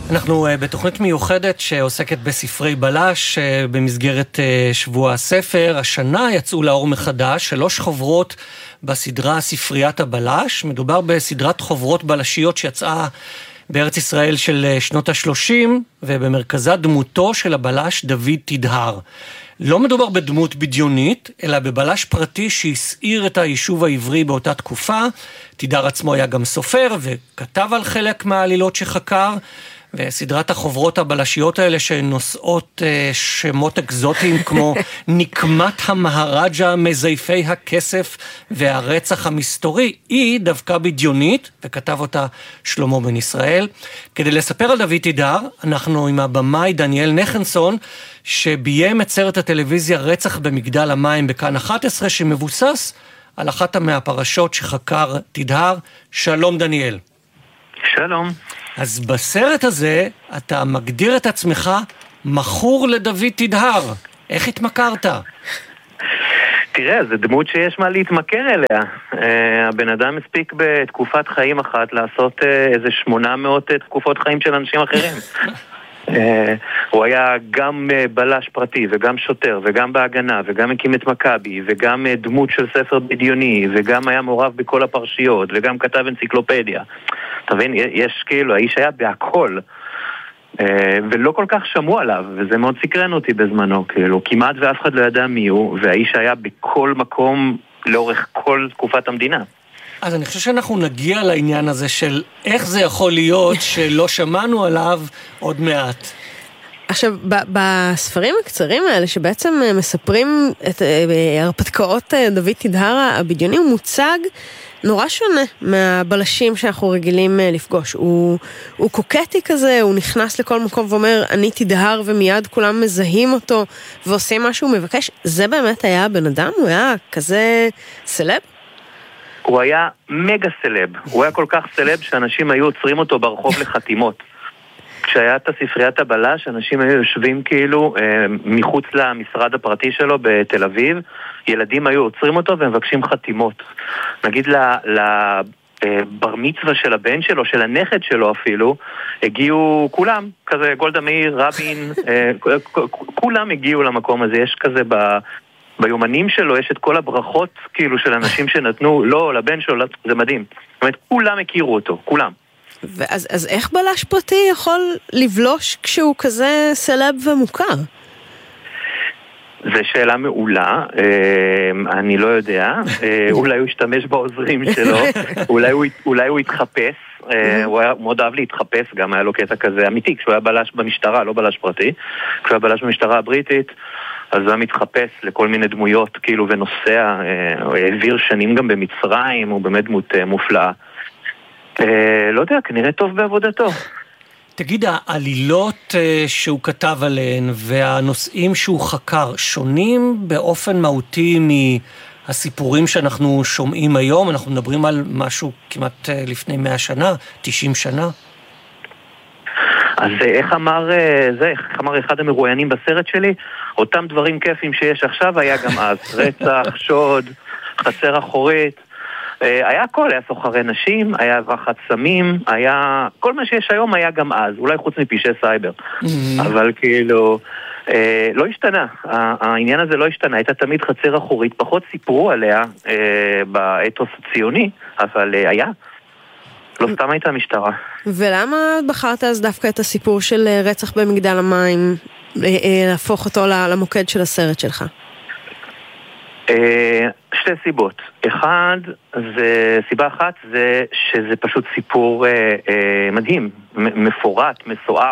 אנחנו בתוכנית מיוחדת שעוסקת בספרי בלש במסגרת שבוע הספר. השנה יצאו לאור מחדש 3 חוברות בסדרה ספריית הבלש. מדובר בסדרת חוברות בלשיות שיצאה בארץ ישראל של שנות ה-30, ובמרכזה דמותו של הבלש דוד תדהר. לא מדובר בדמות בדיונית, אלא בבלש פרטי שהסעיר את היישוב העברי באותה תקופה. תדהר עצמו היה גם סופר וכתב על חלק מהעלילות שחקר, וסדרת החוברות הבלשיות האלה שנושאות שמות אקזוטיים כמו נקמת המהרג'ה, מזייפי הכסף והרצח המסתורי, היא דווקא בדיונית, וכתב אותה שלמה בן ישראל. כדי לספר על דוד תדהר, אנחנו עם הבמאי דניאל נחנסון, שביים את סרט הטלוויזיה רצח במגדל המים בכאן 11, שמבוסס על אחת מהפרשות שחקר תדהר. שלום דניאל. שלום. אז בסרט הזה אתה מגדיר את עצמך מכור לדוד תדהר. איך התמכרת? תראה, זה דמות שיש מה להתמכר אליה. הבן אדם מספיק בתקופת חיים אחת לעשות איזה 800 תקופות חיים של אנשים אחרים. הוא היה גם בלש פרטי וגם שוטר וגם בהגנה וגם הקים את מכבי וגם דמות של ספר בדיוני וגם היה מעורב בכל הפרשיות וגם כתב אנציקלופדיה. אתה מבין, יש כאילו, האיש היה בהכל ולא כל כך שמעו עליו, וזה מאוד סקרן אותי בזמנו, כאילו כמעט ואף אחד לא ידע מי הוא, והאיש היה בכל מקום לאורך כל תקופת המדינה. אז אני חושב שאנחנו נגיע לעניין הזה של איך זה יכול להיות שלא שמענו עליו עוד מעט. עכשיו, בספרים הקצרים האלה שבעצם מספרים את הרפתקאות דוד תדהר הבדיוני, הוא מוצג נורא שונה מהבלשים שאנחנו רגילים לפגוש. הוא קוקטי כזה, הוא נכנס לכל מקום ואומר אני תדהר, ומיד כולם מזהים אותו ועושים מה שהוא מבקש. זה באמת היה בן אדם? הוא היה כזה סלב? הוא היה מגה סלב. הוא היה כל כך סלב שאנשים היו עוצרים אותו ברחוב לחתימות. כשהיה את הספריית הבלש, אנשים היו יושבים כאילו מחוץ למשרד הפרטי שלו בתל אביב, ילדים היו עוצרים אותו ומבקשים חתימות. נגיד לבר מצווה של הבן שלו, של הנכד שלו אפילו, הגיעו כולם, כזה גולדה מאיר, רבין, כולם הגיעו למקום הזה. יש כזה ביומנים שלו, יש את כל הברכות כאילו של אנשים שנתנו, לא, לבן שלו, זה מדהים. זאת אומרת, כולם הכירו אותו, כולם. אז איך בלש פרטי יכול לבלוש כשהוא כזה סלב ומוכר? זו שאלה מעולה, אני לא יודע, אולי הוא השתמש בעוזרים שלו, אולי הוא התחפש, הוא היה מאוד אהב להתחפש, גם היה לו קטע כזה אמיתי, כשהוא היה בלש במשטרה, לא בלש פרטי, כשהוא היה בלש במשטרה הבריטית, אז הוא היה מתחפש לכל מיני דמויות, כאילו, ונוסע, הוא העביר שנים גם במצרים, הוא באמת דמות מופלאה. לא יודע, כנראה טוב בעבודתו. תגיד, העלילות שהוא כתב עליהן והנושאים שהוא חקר שונים באופן מהותי מהסיפורים שאנחנו שומעים היום? אנחנו מדברים על משהו כמעט לפני 100 שנה, 90 שנה. אז איך אמר אחד המרואיינים בסרט שלי? אותם דברים כיפים שיש עכשיו היה גם אז. רצח, שוד, חצר אחורית. היה הכל, היה סוחרי נשים, היה הברחת סמים, היה כל מה שיש היום היה גם אז, אולי חוץ מפשעי סייבר. אבל כאילו לא השתנה, העניין הזה לא השתנה, הייתה תמיד חצר אחורית, פחות סיפרו עליה באתוס הציוני, אבל היה, לא סתם הייתה משטרה. ולמה בחרת אז דווקא את הסיפור של רצח במגדל המים, להפוך אותו למוקד של הסרט שלך? שתי סיבות. סיבה אחת זה שזה פשוט סיפור מדהים, מפורט, מסועף,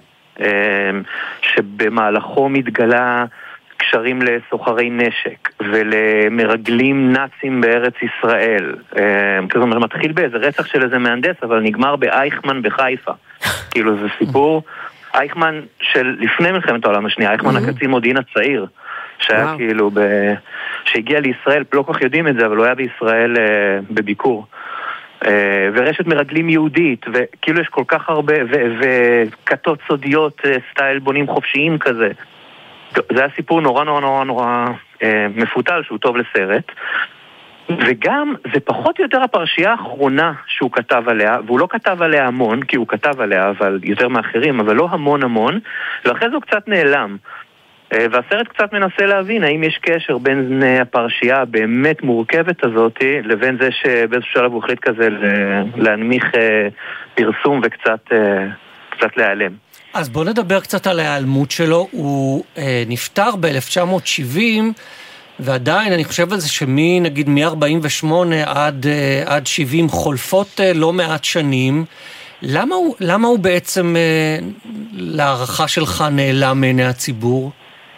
שבמהלכו מתגלה קשרים לסוחרי נשק ולמרגלים נאצים בארץ ישראל. כזאת אומרת, מתחיל באיזה רצח של איזה מהנדס, אבל נגמר באייכמן בחיפה. כאילו זה סיפור, אייכמן של לפני מלחמת העולם השנייה, אייכמן הקצין מודיעין הצעיר, שהיה כאילו שהגיע לישראל, לא כל כך יודעים את זה, אבל הוא היה בישראל בביקור. ורשת מרגלים יהודית, וכאילו יש כל כך הרבה, וכתות סודיות, סטייל בונים חופשיים כזה. זה היה סיפור נורא נורא נורא נורא מפותל, שהוא טוב לסרט. וגם זה פחות או יותר הפרשייה האחרונה שהוא כתב עליה, והוא לא כתב עליה המון, כי הוא כתב עליה אבל יותר מאחרים, אבל לא המון, ואחרי זה הוא קצת נעלם. והסרט קצת מנסה להבין האם יש קשר בין הפרשייה הבאמת מורכבת הזאת לבין זה שבאיזשהו שלב הוא החליט כזה להנמיך פרסום וקצת להיעלם. אז בוא נדבר קצת על ההיעלמות שלו. הוא נפטר ב-1970, ועדיין אני חושב על זה נגיד מ-48 עד 70 חולפות לא מעט שנים. למה הוא בעצם להערכה שלך נעלם מעיני הציבור?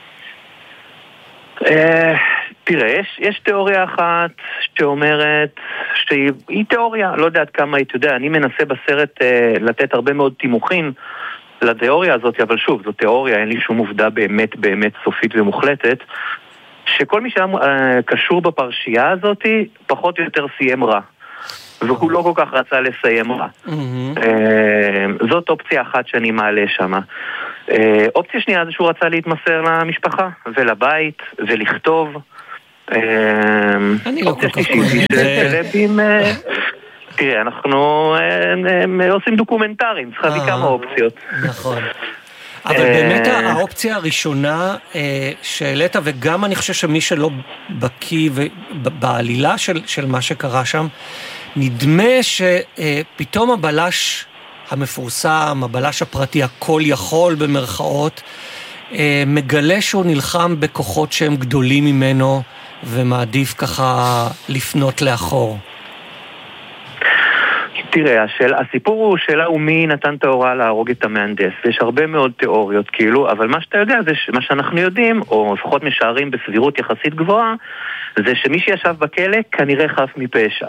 תראה, יש תיאוריה אחת שאומרת שהיא תיאוריה, לא יודעת כמה היא, אתה יודע, אני מנסה בסרט לתת הרבה מאוד תימוכין לתיאוריה הזאת, אבל שוב, זו תיאוריה, אין לי שום עובדה באמת סופית ומוחלטת, שכל מי שהיה קשור בפרשייה הזאת פחות או יותר סיים רע, והוא לא כל כך רצה לסיים רע. זאת אופציה אחת שאני מעלה שמה. אופציה שנייה זה שהוא רצה להתמסר למשפחה ולבית ולכתוב. אני לא כל כך קונה. תראה, אנחנו עושים דוקומנטרים, צריך להביא כמה אופציות. נכון. אבל באמת האופציה הראשונה שהעלית, וגם אני חושב שמי שלא בקיא בעלילה של מה שקרה שם, נדמה שפתאום הבלש המפורסם, הבלש הפרטי, הכל יכול במרכאות, מגלה שהוא נלחם בכוחות שהם גדולים ממנו, ומעדיף ככה לפנות לאחור. תראה, הסיפור הוא שאלה הוא מי נתן את ההוראה להרוג את המהנדס. יש הרבה מאוד תיאוריות כאילו, אבל מה שאתה יודע זה מה שאנחנו יודעים, או לפחות משערים בסבירות יחסית גבוהה, זה שמי שישב בכלא כנראה חף מפשע.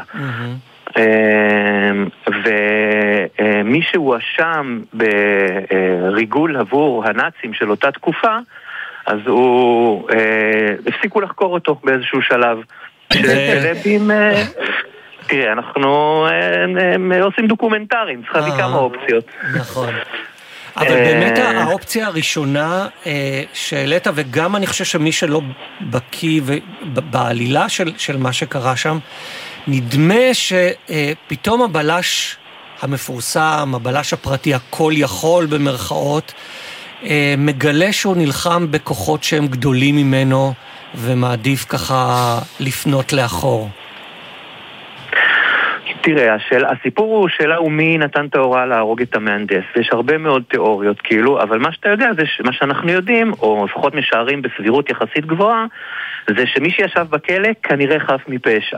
ומי שהואשם בריגול עבור הנאצים של אותה תקופה, אז הוא הפסיקו לחקור אותו באיזשהו שלב. תראה, אנחנו עושים דוקומנטרים, צריך להביא כמה אופציות. נכון. אבל באמת האופציה הראשונה שהעלית, וגם אני חושב שמי שלא בקיא בעלילה של מה שקרה שם, נדמה שפתאום הבלש המפורסם, הבלש הפרטי, הכל יכול במרכאות, מגלה שהוא נלחם בכוחות שהם גדולים ממנו, ומעדיף ככה לפנות לאחור. תראה, הסיפור הוא שאלה הוא מי נתן את ההוראה להרוג את המהנדס. יש הרבה מאוד תיאוריות כאילו, אבל מה שאתה יודע זה מה שאנחנו יודעים, או לפחות משערים בסבירות יחסית גבוהה, זה שמי שישב בכלא כנראה חף מפשע.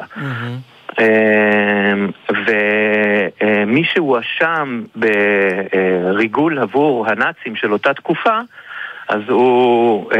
ומי שהואשם בריגול עבור הנאצים של אותה תקופה, אז הוא